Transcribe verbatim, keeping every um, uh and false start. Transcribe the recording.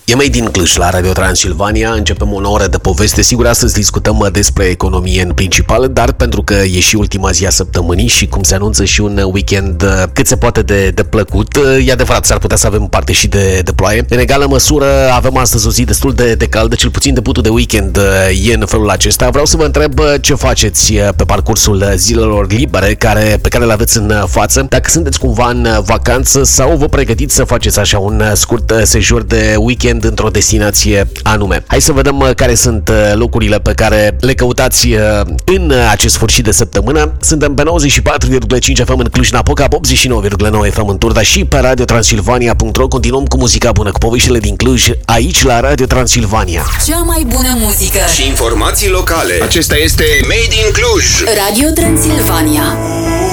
E Made in Cluj la Radio Transilvania, începem o nouă oră de poveste. Sigur, astăzi discutăm despre economie în principal, dar pentru că e și ultima zi a săptămânii și cum se anunță și un weekend cât se poate de, de plăcut, e adevărat, s-ar putea să avem parte și de, de ploaie. În egală măsură avem astăzi o zi destul de, de caldă, cel puțin debutul de weekend e în felul acesta. Vreau să vă întreb ce faceți pe parcursul zilelor libere care, pe care le aveți în față, dacă sunteți cumva în vacanță sau vă pregătiți să faceți așa un scurt sejur de weekend într-o destinație anume. Hai să vedem care sunt locurile pe care le căutați în acest sfârșit de săptămână. Suntem pe nouăzeci și patru virgulă cinci F M în Cluj-Napoca, optzeci și nouă virgulă nouă F M în Turda și pe radio transilvania punct ro. Continuăm cu muzica bună, cu poveștile din Cluj, aici la Radio Transilvania. Cea mai bună muzică și informații locale. Acesta este Made in Cluj. Radio Transilvania.